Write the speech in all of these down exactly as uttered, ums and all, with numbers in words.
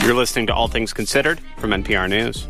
You're listening to All Things Considered from N P R News.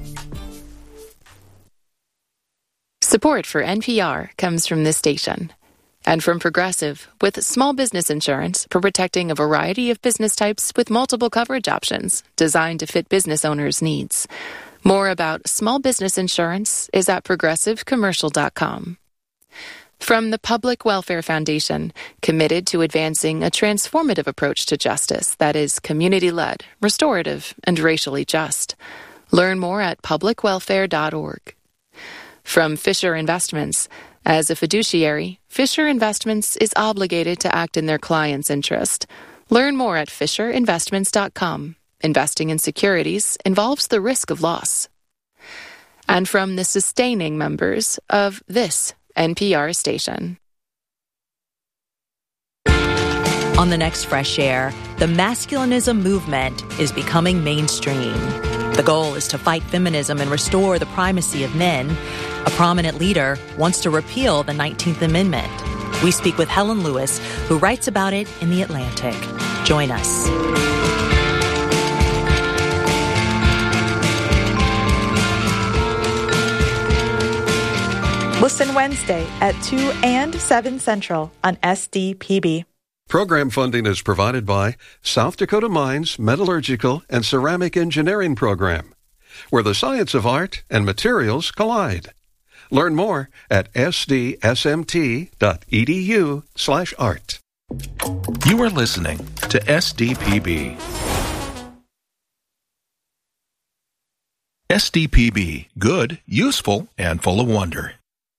Support for N P R comes from this station and from Progressive, with small business insurance for protecting a variety of business types with multiple coverage options designed to fit business owners' needs. More about small business insurance is at progressive commercial dot com. From the Public Welfare Foundation, committed to advancing a transformative approach to justice that is community-led, restorative, and racially just. Learn more at public welfare dot org. From Fisher Investments, as a fiduciary, Fisher Investments is obligated to act in their client's interest. Learn more at fisher investments dot com. Investing in securities involves the risk of loss. And from the sustaining members of this N P R station. On the next Fresh Air, the masculinism movement is becoming mainstream. The goal is to fight feminism and restore the primacy of men. A prominent leader wants to repeal the nineteenth Amendment. We speak with Helen Lewis, who writes about it in The Atlantic. Join us. Listen Wednesday at two and seven Central on S D P B. Program funding is provided by South Dakota Mines Metallurgical and Ceramic Engineering Program, where the science of art and materials collide. Learn more at s d s m t dot e d u slash art. You are listening to S D P B. S D P B, good, useful, and full of wonder.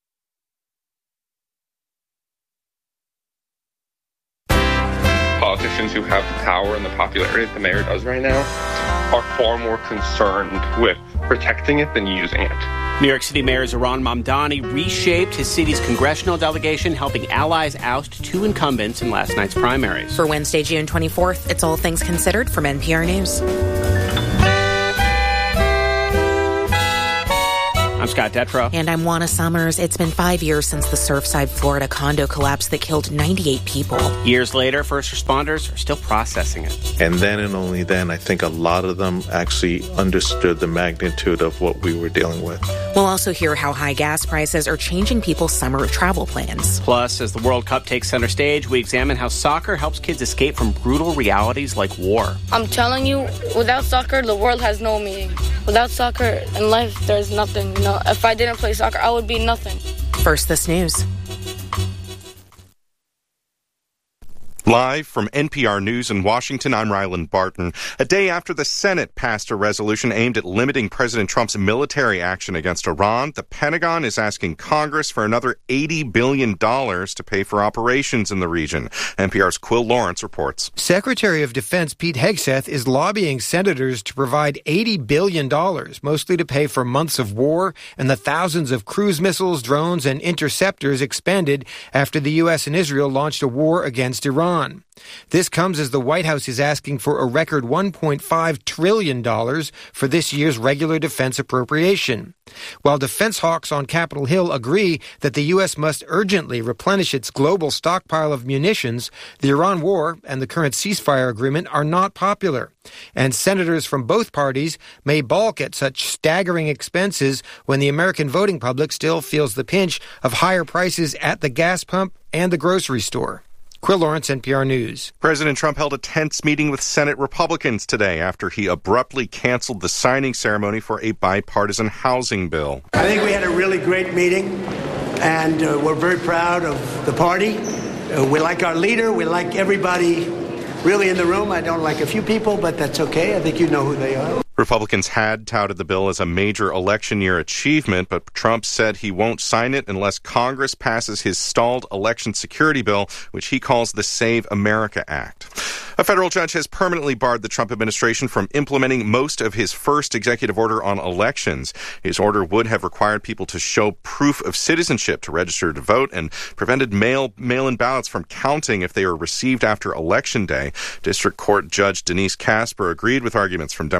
Politicians who have the power and the popularity that the mayor does right now are far more concerned with protecting it than using it. New York City Mayor Zohran Mamdani reshaped his city's congressional delegation, helping allies oust two incumbents in last night's primaries. For Wednesday, June twenty-fourth, it's All Things Considered from N P R News. I'm Scott Detrow. And I'm Juana Summers. It's been five years since the Surfside, Florida condo collapse that killed ninety-eight people. Years later, first responders are still processing it. And then and only then, I think a lot of them actually understood the magnitude of what we were dealing with. We'll also hear how high gas prices are changing people's summer travel plans. Plus, as the World Cup takes center stage, we examine how soccer helps kids escape from brutal realities like war. I'm telling you, without soccer, the world has no meaning. Without soccer in life, there's nothing, you know. If I didn't play soccer, I would be nothing. First, this news. Live from N P R News in Washington, I'm Ryland Barton. A day after the Senate passed a resolution aimed at limiting President Trump's military action against Iran, the Pentagon is asking Congress for another eighty billion dollars to pay for operations in the region. N P R's Quill Lawrence reports. Secretary of Defense Pete Hegseth is lobbying senators to provide eighty billion dollars, mostly to pay for months of war and the thousands of cruise missiles, drones, and interceptors expended after the U S and Israel launched a war against Iran. This comes as the White House is asking for a record one point five trillion dollars for this year's regular defense appropriation. While defense hawks on Capitol Hill agree that the U S must urgently replenish its global stockpile of munitions, the Iran war and the current ceasefire agreement are not popular. And senators from both parties may balk at such staggering expenses when the American voting public still feels the pinch of higher prices at the gas pump and the grocery store. Quill Lawrence, N P R News. President Trump held a tense meeting with Senate Republicans today after he abruptly canceled the signing ceremony for a bipartisan housing bill. I think we had a really great meeting, and uh, we're very proud of the party. Uh, we like our leader. We like everybody really in the room. I don't like a few people, but that's okay. I think you know who they are. Republicans had touted the bill as a major election year achievement, but Trump said he won't sign it unless Congress passes his stalled election security bill, which he calls the Save America Act. A federal judge has permanently barred the Trump administration from implementing most of his first executive order on elections. His order would have required people to show proof of citizenship to register to vote and prevented mail, mail-in ballots from counting if they were received after Election Day. District Court Judge Denise Casper agreed with arguments from Democratic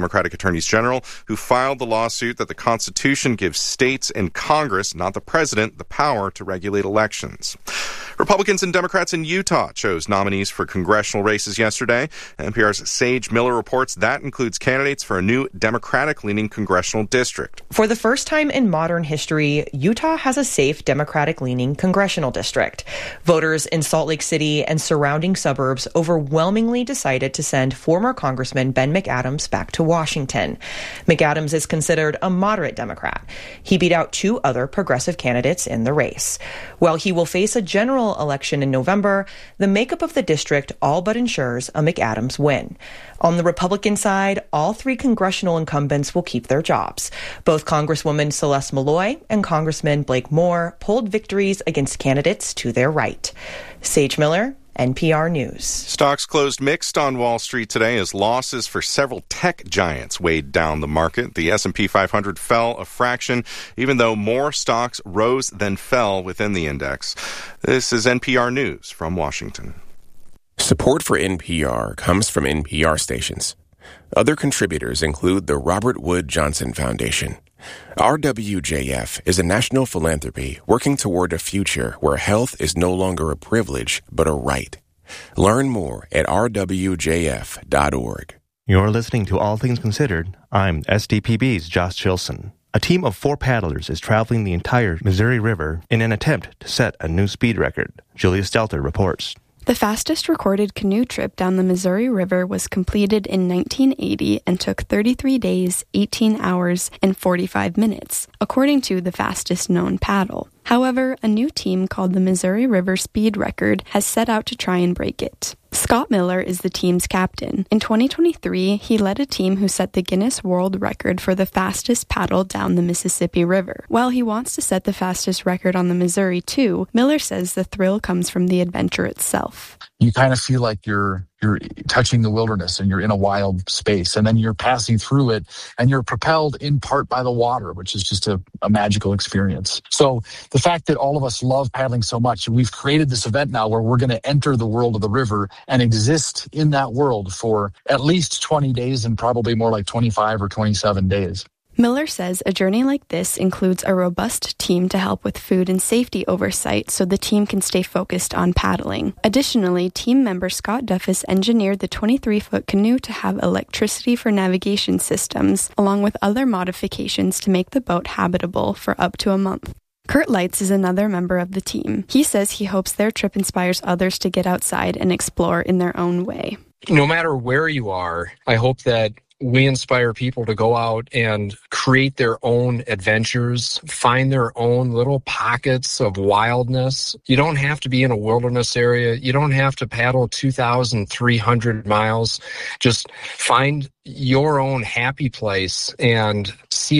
attorneys general who filed the lawsuit that the Constitution gives states and Congress, not the president, the power to regulate elections. Republicans and Democrats in Utah chose nominees for congressional races yesterday. N P R's Sage Miller reports that includes candidates for a new Democratic-leaning congressional district. For the first time in modern history, Utah has a safe Democratic-leaning congressional district. Voters in Salt Lake City and surrounding suburbs overwhelmingly decided to send former Congressman Ben McAdams back to Washington. McAdams is considered a moderate Democrat. He beat out two other progressive candidates in the race. While he will face a general election in November, the makeup of the district all but ensures a McAdams win. On the Republican side, all three congressional incumbents will keep their jobs. Both Congresswoman Celeste Malloy and Congressman Blake Moore pulled victories against candidates to their right. Sage Miller, N P R News. Stocks closed mixed on Wall Street today as losses for several tech giants weighed down the market. The S and P five hundred fell a fraction, even though more stocks rose than fell within the index. This is N P R News from Washington. Support for N P R comes from N P R stations. Other contributors include the Robert Wood Johnson Foundation. R W J F is a national philanthropy working toward a future where health is no longer a privilege, but a right. Learn more at r w j f dot org. You're listening to All Things Considered. I'm S D P B's Josh Chilson. A team of four paddlers is traveling the entire Missouri River in an attempt to set a new speed record. Julia Stelter reports. The fastest recorded canoe trip down the Missouri River was completed in nineteen eighty and took thirty-three days, eighteen hours, and forty-five minutes, according to the fastest known paddle. However, a new team called the Missouri River Speed Record has set out to try and break it. Scott Miller is the team's captain. In twenty twenty-three, he led a team who set the Guinness World Record for the fastest paddle down the Mississippi River. While he wants to set the fastest record on the Missouri too, Miller says the thrill comes from the adventure itself. You kind of feel like you're you're touching the wilderness and you're in a wild space, and then you're passing through it and you're propelled in part by the water, which is just a, a magical experience. So the fact that all of us love paddling so much, we've created this event now where we're going to enter the world of the river and exist in that world for at least twenty days and probably more like twenty-five or twenty-seven days. Miller says a journey like this includes a robust team to help with food and safety oversight so the team can stay focused on paddling. Additionally, team member Scott Duffus engineered the twenty-three foot canoe to have electricity for navigation systems, along with other modifications to make the boat habitable for up to a month. Kurt Leitz is another member of the team. He says he hopes their trip inspires others to get outside and explore in their own way. No matter where you are, I hope that we inspire people to go out and create their own adventures, find their own little pockets of wildness. You don't have to be in a wilderness area. You don't have to paddle two thousand three hundred miles. Just find your own happy place and see